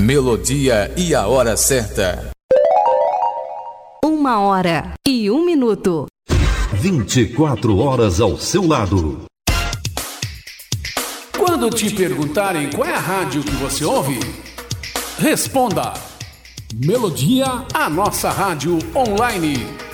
melodia e a hora certa. 1h01. 24 horas ao seu lado. Quando te perguntarem qual é a rádio que você ouve, responda: Melodia, a nossa rádio online.